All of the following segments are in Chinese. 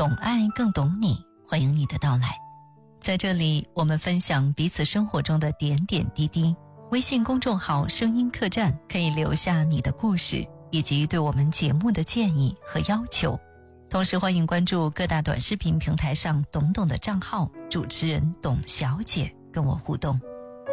懂爱更懂你，欢迎你的到来。在这里，我们分享彼此生活中的点点滴滴。微信公众号声音客栈可以留下你的故事以及对我们节目的建议和要求，同时欢迎关注各大短视频平台上懂懂的账号，主持人董小姐跟我互动。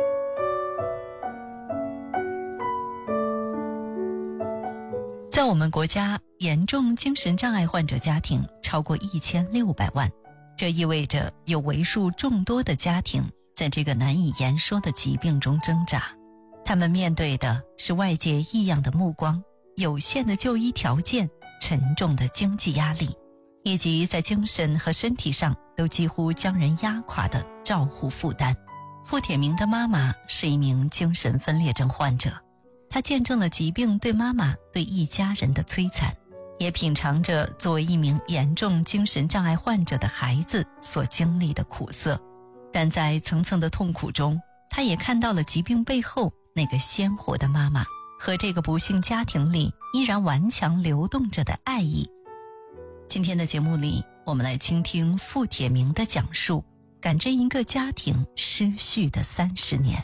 在我们国家，严重精神障碍患者家庭超过1600万，这意味着有为数众多的家庭在这个难以言说的疾病中挣扎。他们面对的是外界异样的目光、有限的就医条件、沉重的经济压力，以及在精神和身体上都几乎将人压垮的照护负担。付铁明的妈妈是一名精神分裂症患者，她见证了疾病对妈妈、对一家人的摧残，也品尝着作为一名严重精神障碍患者的孩子所经历的苦涩。但在层层的痛苦中，她也看到了疾病背后那个鲜活的妈妈和这个不幸家庭里依然顽强流动着的爱意。今天的节目里，我们来倾听付铁明的讲述，感震一个家庭失序的30年。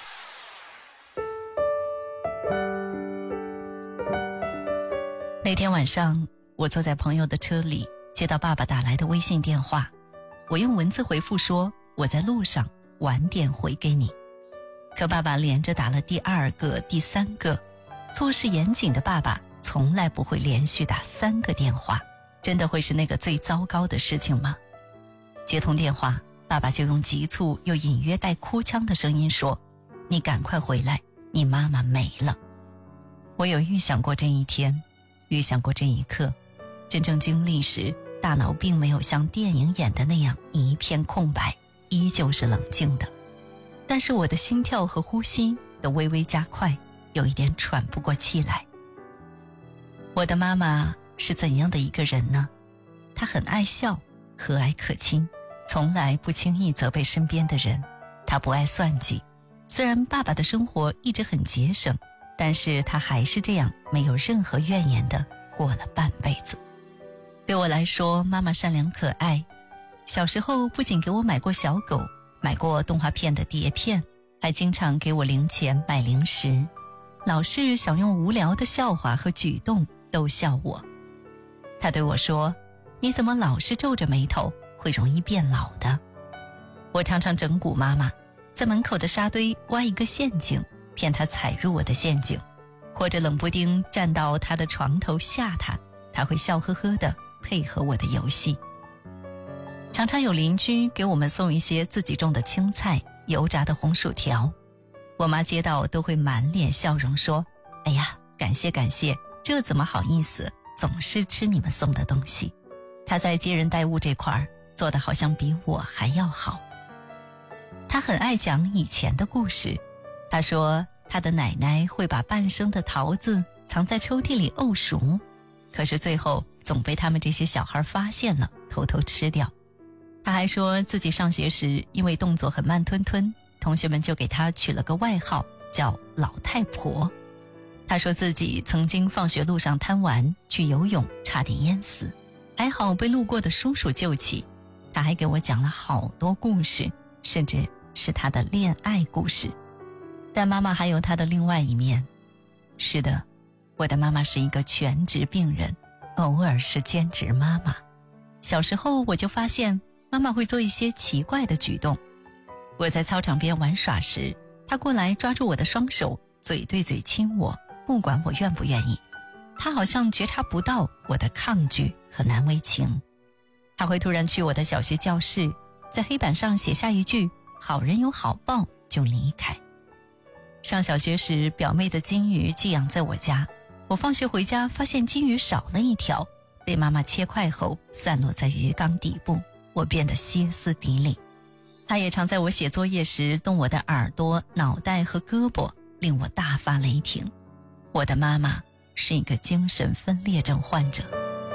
那天晚上，我坐在朋友的车里，接到爸爸打来的微信电话，我用文字回复说我在路上，晚点回给你。可爸爸连着打了第2个、第3个，做事严谨的爸爸从来不会连续打3个电话，真的会是那个最糟糕的事情吗？接通电话，爸爸就用急促又隐约带哭腔的声音说：“你赶快回来，你妈妈没了。”我有预想过这一天，预想过这一刻，真正经历时，大脑并没有像电影演的那样一片空白，依旧是冷静的。但是我的心跳和呼吸都微微加快，有一点喘不过气来。我的妈妈是怎样的一个人呢？她很爱笑，和蔼可亲，从来不轻易责备身边的人。她不爱算计，虽然爸爸的生活一直很节省，但是她还是这样没有任何怨言的过了半辈子。对我来说，妈妈善良可爱，小时候不仅给我买过小狗，买过动画片的碟片，还经常给我零钱买零食，老是想用无聊的笑话和举动逗笑我。他对我说：“你怎么老是皱着眉头，会容易变老的。”我常常整蛊妈妈，在门口的沙堆挖一个陷阱，骗她踩入我的陷阱，或者冷不丁站到她的床头吓她，她会笑呵呵地配合我的游戏。常常有邻居给我们送一些自己种的青菜、油炸的红薯条，我妈接到都会满脸笑容说：“哎呀，感谢感谢，这怎么好意思，总是吃你们送的东西。”她在接人待物这块做得好像比我还要好。她很爱讲以前的故事，她说她的奶奶会把半生的桃子藏在抽屉里沤熟，可是最后总被他们这些小孩发现了，偷偷吃掉。他还说自己上学时因为动作很慢吞吞，同学们就给他取了个外号叫老太婆。他说自己曾经放学路上贪玩去游泳，差点淹死，还好被路过的叔叔救起。他还给我讲了好多故事，甚至是他的恋爱故事。但妈妈还有她的另外一面。是的，我的妈妈是一个全职病人，偶尔是兼职妈妈。小时候我就发现妈妈会做一些奇怪的举动。我在操场边玩耍时，她过来抓住我的双手，嘴对嘴亲我，不管我愿不愿意。她好像觉察不到我的抗拒和难为情。她会突然去我的小学教室，在黑板上写下一句“好人有好报”就离开。上小学时，表妹的金鱼寄养在我家，我放学回家发现金鱼少了一条，被妈妈切块后散落在鱼缸底部，我变得歇斯底里。她也常在我写作业时动我的耳朵、脑袋和胳膊，令我大发雷霆。我的妈妈是一个精神分裂症患者。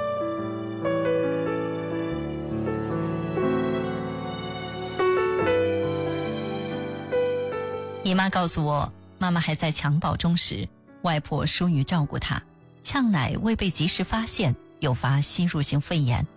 姨妈告诉我，妈妈还在襁褓中时，外婆疏于照顾她，呛奶未被及时发现，诱发吸入性肺炎，